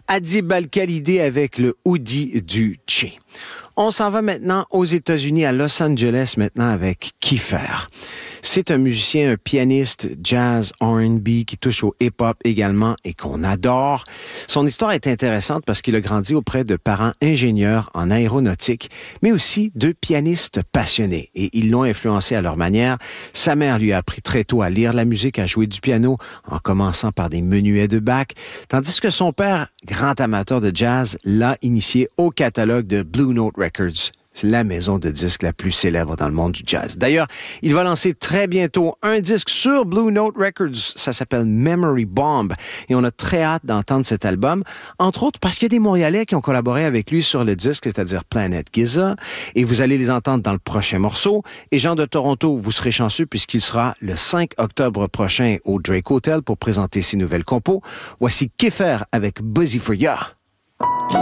Adib Al-Khalidi avec le Oudi du Tché. On s'en va maintenant aux États-Unis, à Los Angeles, maintenant avec Kiefer. C'est un musicien, un pianiste jazz, R&B qui touche au hip-hop également et qu'on adore. Son histoire est intéressante parce qu'il a grandi auprès de parents ingénieurs en aéronautique, mais aussi de pianistes passionnés. Et ils l'ont influencé à leur manière. Sa mère lui a appris très tôt à lire la musique, à jouer du piano, en commençant par des menuets de Bach, tandis que son père, grand amateur de jazz, l'a initié au catalogue de Blue Note Records. C'est la maison de disques la plus célèbre dans le monde du jazz. D'ailleurs, il va lancer très bientôt un disque sur Blue Note Records. Ça s'appelle Memory Bomb. Et on a très hâte d'entendre cet album. Entre autres parce qu'il y a des Montréalais qui ont collaboré avec lui sur le disque, c'est-à-dire Planet Giza. Et vous allez les entendre dans le prochain morceau. Et Jean de Toronto, vous serez chanceux puisqu'il sera le 5 octobre prochain au Drake Hotel pour présenter ses nouvelles compos. Voici Kiefer avec Buzzy for Ya.